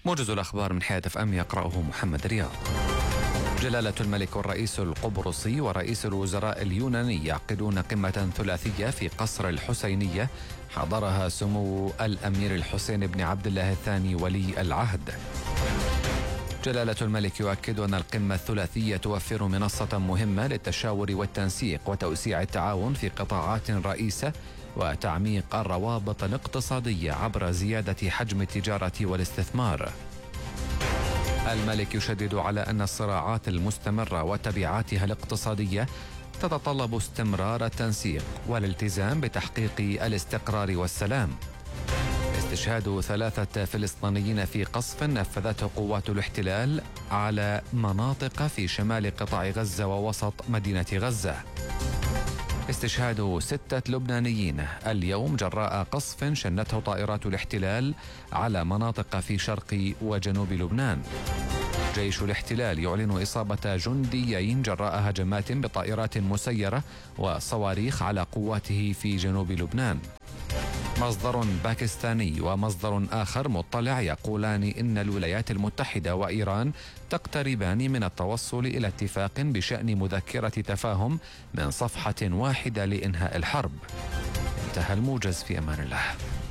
موجز الأخبار من حياة FM يقرأه محمد رياض. جلالة الملك والرئيس القبرصي ورئيس الوزراء اليوناني يعقدون قمة ثلاثية في قصر الحسينية حضرها سمو الأمير الحسين بن عبد الله الثاني ولي العهد. جلالة الملك يؤكد أن القمة الثلاثية توفر منصة مهمة للتشاور والتنسيق وتوسيع التعاون في قطاعات رئيسة وتعميق الروابط الاقتصادية عبر زيادة حجم التجارة والاستثمار. الملك يشدد على أن الصراعات المستمرة وتبعاتها الاقتصادية تتطلب استمرار التنسيق والالتزام بتحقيق الاستقرار والسلام. استشهاد 3 فلسطينيين في قصف نفذته قوات الاحتلال على مناطق في شمال قطاع غزة ووسط مدينة غزة. استشهاد 6 لبنانيين اليوم جراء قصف شنته طائرات الاحتلال على مناطق في شرق وجنوب لبنان. جيش الاحتلال يعلن إصابة جنديين جراء هجمات بطائرات مسيرة وصواريخ على قواته في جنوب لبنان. مصدر باكستاني ومصدر آخر مطلع يقولان إن الولايات المتحدة وإيران تقتربان من التوصل إلى اتفاق بشأن مذكرة تفاهم من صفحة واحدة لإنهاء الحرب. انتهى الموجز، في أمان الله.